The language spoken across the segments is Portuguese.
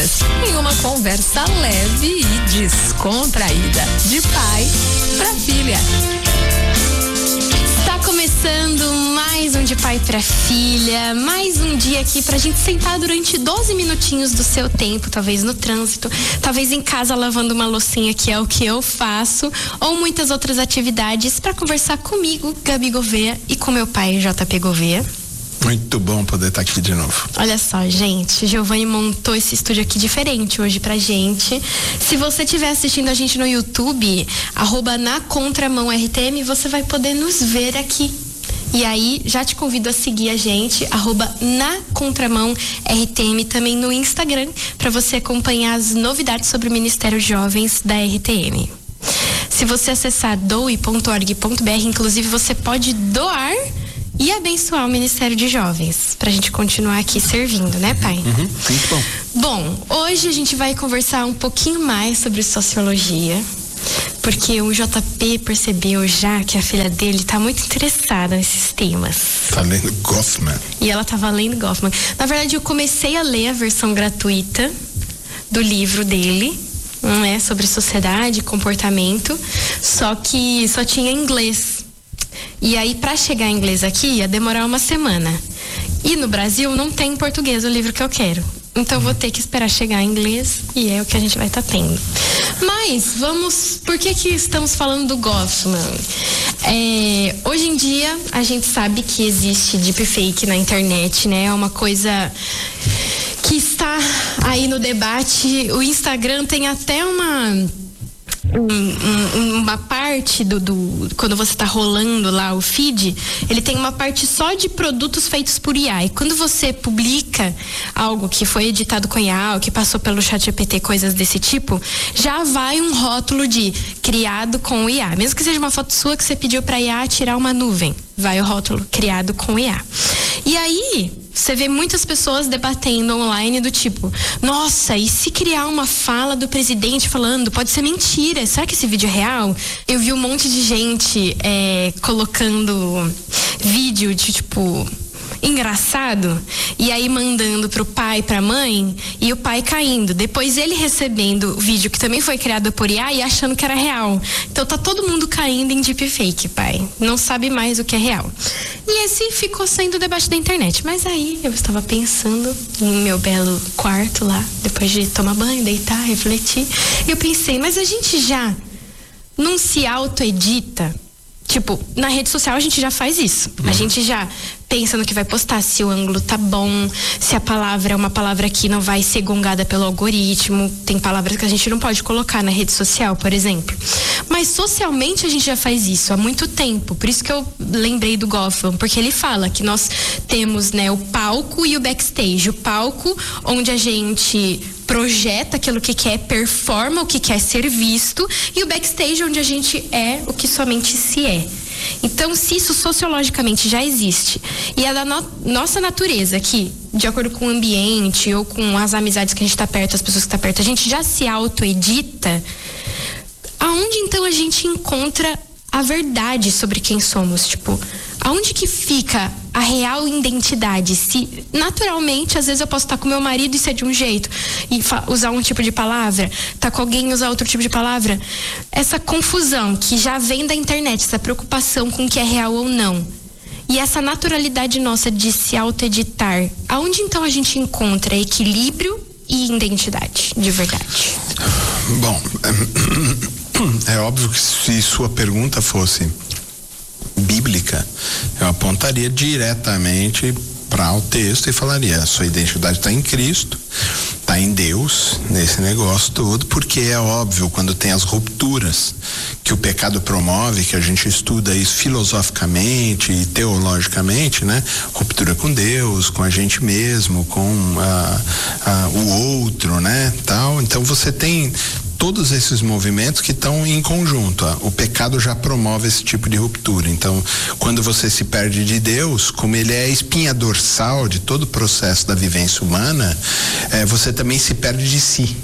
Crianças, em uma conversa leve e descontraída, de pai para filha. Está começando mais um De Pai para Filha, mais um dia aqui pra gente sentar durante 12 minutinhos do seu tempo, talvez no trânsito, talvez em casa lavando uma loucinha, que é o que eu faço, ou muitas outras atividades, para conversar comigo, Gabi Gouveia, e com meu pai, JP Gouveia. Muito bom poder estar aqui de novo. Olha só, gente, Giovanni montou esse estúdio aqui diferente hoje pra gente. Se você estiver assistindo a gente no YouTube, @nacontramãortm, você vai poder nos ver aqui. E aí, já te convido a seguir a gente, @nacontramãortm, também no Instagram, para você acompanhar as novidades sobre o Ministério Jovens da RTM. Se você acessar doe.org.br, inclusive, você pode doar e abençoar o Ministério de Jovens, pra gente continuar aqui servindo, né, pai? Muito bom. Bom, hoje a gente vai conversar um pouquinho mais sobre sociologia, porque o JP percebeu já que a filha dele tá muito interessada nesses temas. Tá lendo Goffman. E ela tava lendo Goffman. Na verdade, eu comecei a ler a versão gratuita do livro dele, né, sobre sociedade e comportamento, só que só tinha em inglês. E aí, para chegar em inglês aqui, ia demorar uma semana. E no Brasil, não tem em português o livro que eu quero. Então, vou ter que esperar chegar em inglês, e é o que a gente vai estar tendo. Mas, vamos... Por que estamos falando do Goffman? Hoje em dia, a gente sabe que existe deepfake na internet, né? É uma coisa que está aí no debate. O Instagram tem até uma parte quando você tá rolando lá o feed, ele tem uma parte só de produtos feitos por IA. E quando você publica algo que foi editado com IA, ou que passou pelo ChatGPT, coisas desse tipo, já vai um rótulo de criado com IA. Mesmo que seja uma foto sua que você pediu pra IA tirar uma nuvem, vai o rótulo criado com IA. E aí, você vê muitas pessoas debatendo online do tipo, nossa, e se criar uma fala do presidente falando, pode ser mentira, será que esse vídeo é real? Eu vi um monte de gente colocando vídeo de tipo engraçado, e aí mandando pro pai, pra mãe, e o pai caindo. Depois ele recebendo o vídeo que também foi criado por IA e achando que era real. Então tá todo mundo caindo em deepfake, pai. Não sabe mais o que é real. E esse ficou sendo o debate da internet. Mas aí eu estava pensando em meu belo quarto lá, depois de tomar banho, deitar, refletir. E eu pensei, mas a gente já não se auto-edita? Tipo, na rede social a gente já faz isso. A gente já pensa no que vai postar, se o ângulo tá bom, se a palavra é uma palavra que não vai ser gongada pelo algoritmo. Tem palavras que a gente não pode colocar na rede social, por exemplo. Mas socialmente a gente já faz isso há muito tempo. Por isso que eu lembrei do Goffman, porque ele fala que nós temos, né, o palco e o backstage. O palco, onde a gente projeta aquilo que quer, performa o que quer ser visto, e o backstage, onde a gente é o que somente se é. Então, se isso sociologicamente já existe, e é da nossa natureza que, de acordo com o ambiente ou com as amizades que a gente está perto, as pessoas que estão perto, a gente já se auto-edita, aonde então a gente encontra a verdade sobre quem somos? Tipo, aonde que fica a real identidade? Se naturalmente, às vezes eu posso estar com meu marido e ser de um jeito e usar um tipo de palavra, tá com alguém e usar outro tipo de palavra. Essa confusão que já vem da internet, essa preocupação com o que é real ou não, e essa naturalidade nossa de se auto-editar, aonde então a gente encontra equilíbrio e identidade de verdade? Bom, é óbvio que se sua pergunta fosse bíblica, eu apontaria diretamente para o texto e falaria: a sua identidade está em Cristo, está em Deus, nesse negócio todo, porque é óbvio, quando tem as rupturas que o pecado promove, que a gente estuda isso filosoficamente e teologicamente, né? Ruptura com Deus, com a gente mesmo, com o outro, né? Tal. Então você tem todos esses movimentos que estão em conjunto. O pecado já promove esse tipo de ruptura. Então, quando você se perde de Deus, como ele é a espinha dorsal de todo o processo da vivência humana, você também se perde de si.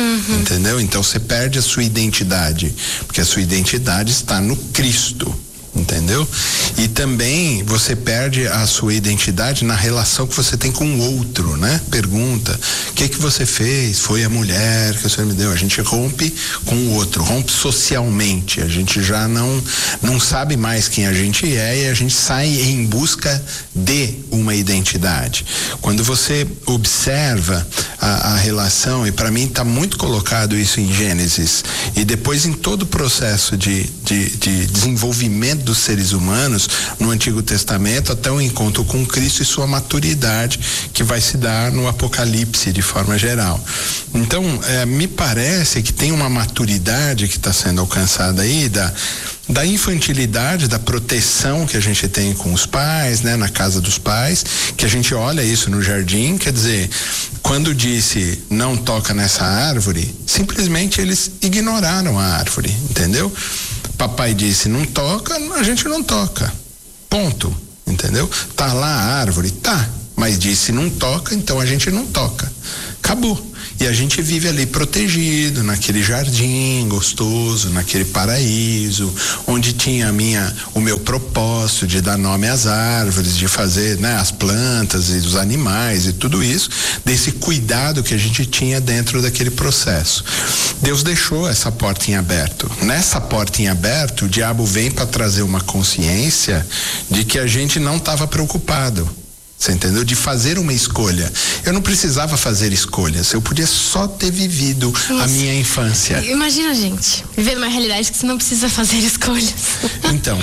Entendeu? Então você perde a sua identidade, porque a sua identidade está no Cristo. entendeu? E também você perde a sua identidade na relação que você tem com o outro, né? Pergunta, o que você fez? Foi a mulher que o Senhor me deu. A gente rompe com o outro, rompe socialmente, a gente já não sabe mais quem a gente é e a gente sai em busca de uma identidade. Quando você observa a relação, e para mim está muito colocado isso em Gênesis, e depois em todo o processo de desenvolvimento dos seres humanos no Antigo Testamento até o encontro com Cristo e sua maturidade que vai se dar no Apocalipse de forma geral. Então, me parece que tem uma maturidade que está sendo alcançada aí da infantilidade, da proteção que a gente tem com os pais, né, na casa dos pais, que a gente olha isso no jardim, quer dizer, quando disse não toca nessa árvore, simplesmente eles ignoraram a árvore, entendeu? Papai disse não toca, a gente não toca, ponto, entendeu? Tá lá a árvore, tá, mas disse não toca, então a gente não toca, acabou. E a gente vive ali protegido, naquele jardim gostoso, naquele paraíso, onde tinha o meu propósito de dar nome às árvores, de fazer, né, as plantas e os animais e tudo isso, desse cuidado que a gente tinha dentro daquele processo. Deus deixou essa porta em aberto. Nessa porta em aberto, o diabo vem para trazer uma consciência de que a gente não estava preocupado. Você entendeu? De fazer uma escolha. Eu não precisava fazer escolhas, eu podia só ter vivido a minha infância. Imagina, gente, viver uma realidade que você não precisa fazer escolhas. Então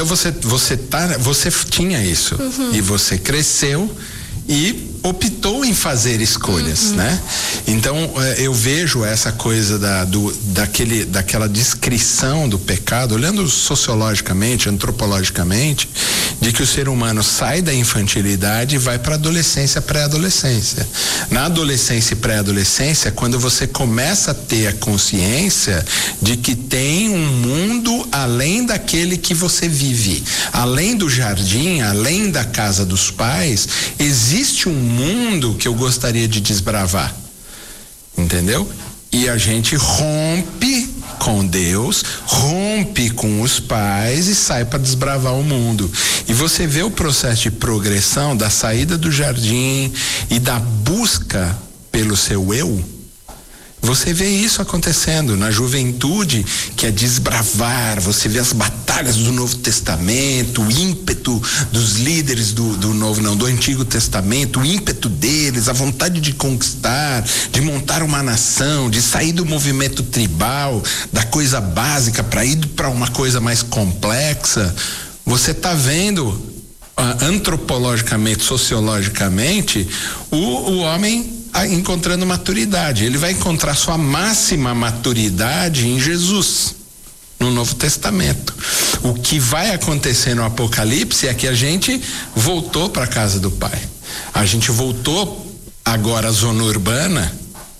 você tinha isso, e você cresceu e optou em fazer escolhas, né? Então eu vejo essa coisa daquela descrição do pecado, olhando sociologicamente, antropologicamente, de que o ser humano sai da infantilidade e vai para a adolescência, pré-adolescência. Na adolescência e pré-adolescência, quando você começa a ter a consciência de que tem um mundo além daquele que você vive, além do jardim, além da casa dos pais, existe um mundo que eu gostaria de desbravar, entendeu? E a gente rompe com Deus, rompe com os pais e sai para desbravar o mundo. E você vê o processo de progressão da saída do jardim e da busca pelo seu eu. Você vê isso acontecendo na juventude, que é desbravar. Você vê as batalhas do Novo Testamento, o ímpeto dos líderes do Antigo Testamento, o ímpeto deles, a vontade de conquistar, de montar uma nação, de sair do movimento tribal, da coisa básica para ir para uma coisa mais complexa. Você está vendo antropologicamente, sociologicamente, o homem encontrando maturidade. Ele vai encontrar sua máxima maturidade em Jesus, no Novo Testamento. O que vai acontecer no Apocalipse é que a gente voltou para a casa do Pai. A gente voltou agora à zona urbana,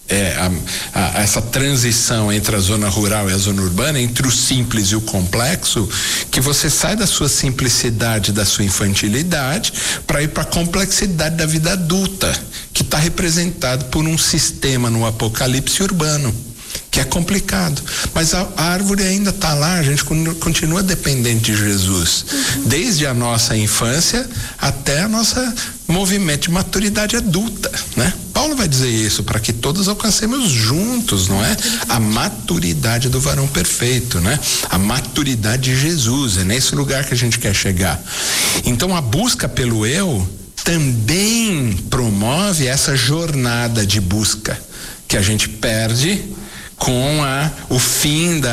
essa transição entre a zona rural e a zona urbana, entre o simples e o complexo, que você sai da sua simplicidade, da sua infantilidade, para ir para a complexidade da vida adulta, que está representado por um sistema no Apocalipse urbano, que é complicado, mas a árvore ainda está lá, a gente continua dependente de Jesus, desde a nossa infância até a nossa movimento de maturidade adulta, né? Paulo vai dizer isso, para que todos alcancemos juntos, não é? A maturidade do varão perfeito, né? A maturidade de Jesus, é nesse lugar que a gente quer chegar. Então a busca pelo eu também promove essa jornada de busca que a gente perde com o fim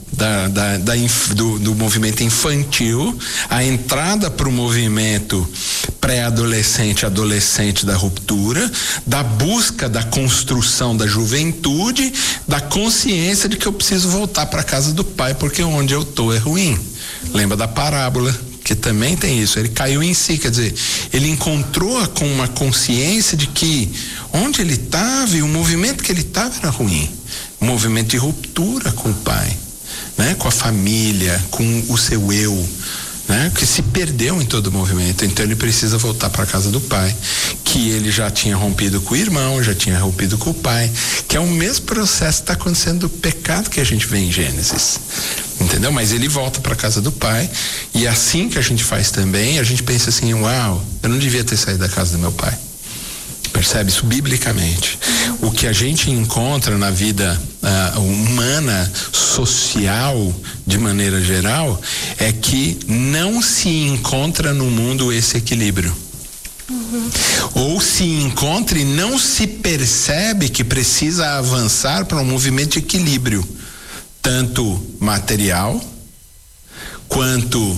do movimento infantil, a entrada para o movimento pré-adolescente, adolescente da ruptura, da busca da construção da juventude, da consciência de que eu preciso voltar para a casa do Pai, porque onde eu estou é ruim. Lembra da parábola, que também tem isso, ele caiu em si, quer dizer, ele encontrou com uma consciência de que onde ele estava e o movimento que ele estava era ruim, um movimento de ruptura com o Pai, né? Com a família, com o seu eu, né? Que se perdeu em todo o movimento. Então ele precisa voltar para a casa do Pai, que ele já tinha rompido com o irmão, já tinha rompido com o pai, que é o mesmo processo que está acontecendo do pecado que a gente vê em Gênesis. Entendeu? entendeu? Mas ele volta para casa do pai, e assim que a gente faz também, a gente pensa assim, uau, eu não devia ter saído da casa do meu pai. Percebe isso biblicamente? O que a gente encontra na vida humana, social, de maneira geral, é que não se encontra no mundo esse equilíbrio. Ou se encontra e não se percebe que precisa avançar para um movimento de equilíbrio, tanto material, quanto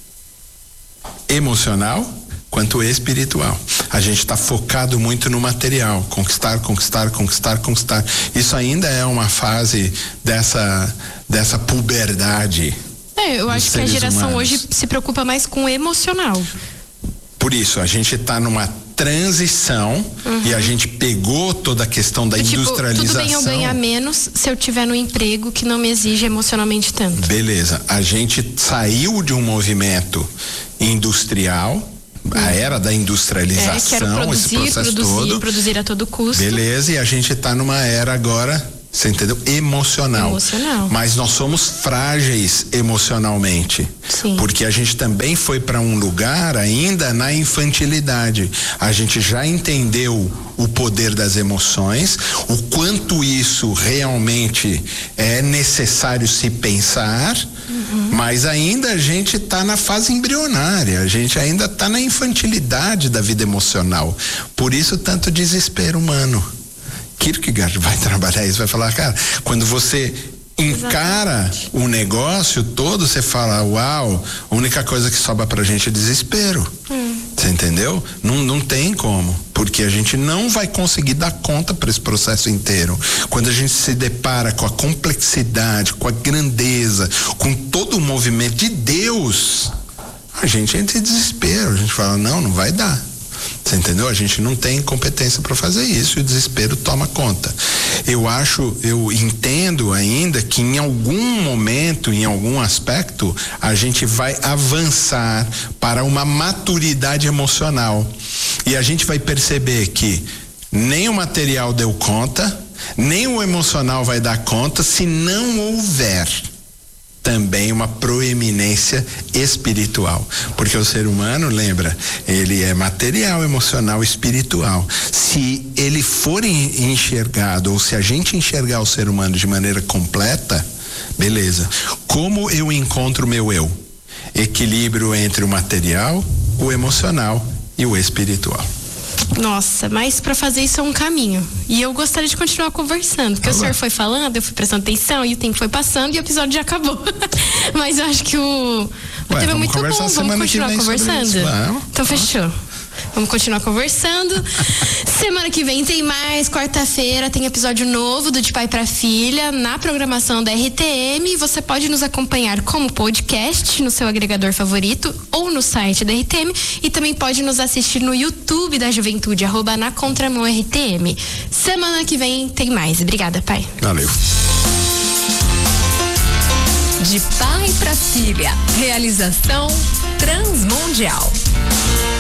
emocional, quanto espiritual. A gente está focado muito no material, conquistar. Isso ainda é uma fase dessa puberdade. Eu acho que a geração humanos. hoje se preocupa mais com o emocional. Por isso, a gente está numa transição e a gente pegou toda a questão da industrialização. Tudo bem eu ganhar menos se eu tiver no emprego que não me exige emocionalmente tanto. Beleza. A gente saiu de um movimento industrial, a era da industrialização, esse processo todo. Produzir a todo custo. Beleza, e a gente está numa era agora, você entendeu? Emocional. Mas nós somos frágeis emocionalmente. Sim. Porque a gente também foi para um lugar ainda na infantilidade. A gente já entendeu o poder das emoções, o quanto isso realmente é necessário se pensar, mas ainda a gente está na fase embrionária, a gente ainda está na infantilidade da vida emocional. Por isso tanto desespero humano. Kierkegaard vai trabalhar isso, vai falar, cara, quando você encara o negócio todo, você fala, uau, a única coisa que sobra pra gente é desespero. Você entendeu? Não tem como, porque a gente não vai conseguir dar conta para esse processo inteiro. Quando a gente se depara com a complexidade, com a grandeza, com todo o movimento de Deus, a gente entra em desespero, a gente fala, não vai dar. Você entendeu? A gente não tem competência para fazer isso e o desespero toma conta. Eu entendo ainda que em algum momento, em algum aspecto, a gente vai avançar para uma maturidade emocional. E a gente vai perceber que nem o material deu conta, nem o emocional vai dar conta se não houver também uma proeminência espiritual, porque o ser humano, lembra, ele é material, emocional, espiritual. Se ele for enxergado, ou se a gente enxergar o ser humano de maneira completa, beleza. Como eu encontro o meu eu? Equilíbrio entre o material, o emocional e o espiritual. Nossa, mas para fazer isso é um caminho. E eu gostaria de continuar conversando, porque o senhor foi falando, eu fui prestando atenção e o tempo foi passando e o episódio já acabou. Mas eu acho que o tema é muito bom, vamos continuar conversando. Então fechou. Vamos continuar conversando. Semana que vem tem mais, quarta-feira tem episódio novo do De Pai pra Filha na programação da RTM. Você pode nos acompanhar como podcast no seu agregador favorito ou no site da RTM, e também pode nos assistir no YouTube da Juventude, @na Contramão RTM. Semana que vem tem mais. Obrigada, pai. Valeu. De Pai pra Filha. Realização Transmundial.